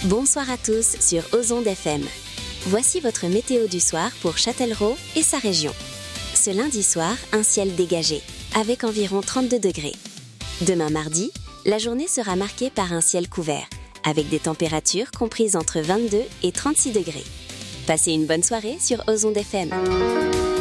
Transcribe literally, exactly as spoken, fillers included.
Bonsoir à tous sur Ozonde F M. Voici votre météo du soir pour Châtellerault et sa région. Ce lundi soir, un ciel dégagé, avec environ trente-deux degrés. Demain mardi, la journée sera marquée par un ciel couvert, avec des températures comprises entre vingt-deux et trente-six degrés. Passez une bonne soirée sur Ozonde F M.